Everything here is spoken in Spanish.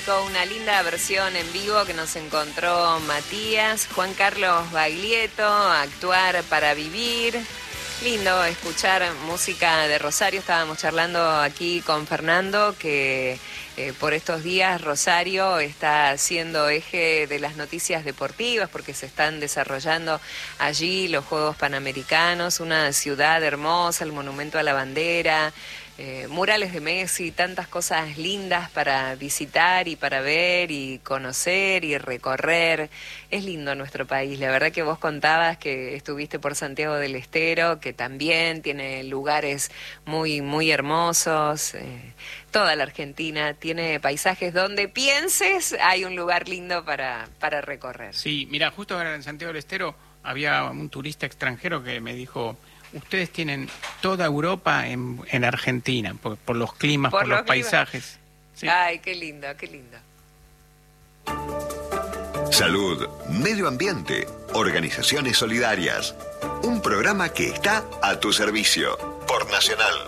acústico, una linda versión en vivo que nos encontró Matías, Juan Carlos Baglietto, Actuar para Vivir. Lindo escuchar música de Rosario. Estábamos charlando aquí con Fernando que por estos días Rosario está siendo eje de las noticias deportivas porque se están desarrollando allí los Juegos Panamericanos, una ciudad hermosa, el Monumento a la Bandera, murales de Messi, tantas cosas lindas para visitar y para ver y conocer y recorrer. Es lindo nuestro país. La verdad que vos contabas que estuviste por Santiago del Estero, que también tiene lugares muy, muy hermosos. Toda la Argentina tiene paisajes donde pienses hay un lugar lindo para recorrer. Sí, mira, justo ahora en Santiago del Estero había un turista extranjero que me dijo: ustedes tienen toda Europa en Argentina, por los climas, por los paisajes. Sí. Ay, qué lindo, qué lindo. Salud, medio ambiente, organizaciones solidarias. Un programa que está a tu servicio por Nacional.